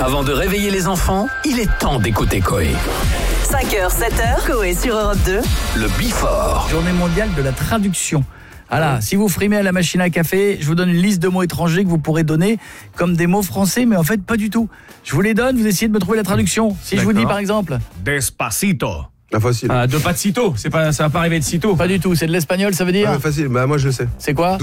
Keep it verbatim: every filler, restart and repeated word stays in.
Avant de réveiller les enfants, il est temps d'écouter Coé. cinq heures, sept heures, Coé sur Europe deux. Le Before. Journée mondiale de la traduction. Voilà, si vous frimez à la machine à café, je vous donne une liste de mots étrangers que vous pourrez donner comme des mots français, mais en fait pas du tout. Je vous les donne, vous essayez de me trouver la traduction. Si je vous dis par exemple Despacito. Ah, facile. Ah, de pas de sitôt, c'est pas, ça va pas arriver de sitôt. pas du tout, c'est de l'espagnol, ça veut dire Ah, facile, bah moi je le sais. C'est quoi ?